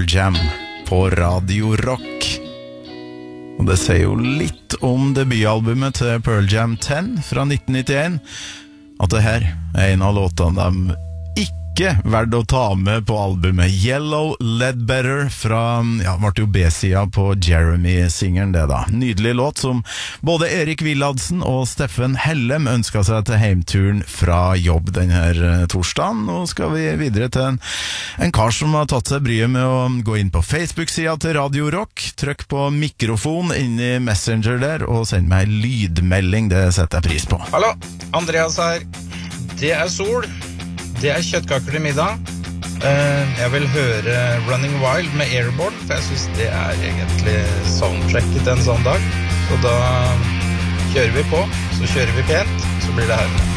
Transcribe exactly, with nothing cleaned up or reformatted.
Pearl Jam på Radio Rock. Og det sier jo litt om debutalbumet til Pearl Jam ti fra nitten nittien, at det her er en av låtene de ikke verdt å ta med på albumet. Yellow Ledbetter fra, ja, ble jo B-sida på Jeremy-singeren det da. Nydelig låt som både Erik Willadsen og Steffen Hellem ønsket seg til heimturen fra jobb denne torsdagen. Nå skal vi videre til en, en kar som har tatt seg bryet med å gå inn på Facebook-sida til Radio Rock, trykk på mikrofon inn i Messenger der og send meg en lydmelding, det setter jeg pris på. Hallo, Andreas her. Det er sol. Det er kjøttkaker til middag. Uh, jeg vil høre Running Wild med Airborne, for jeg synes det er egentlig soundtracket en sånn dag. Så da kjører vi på, så kjører vi pent, så blir det her.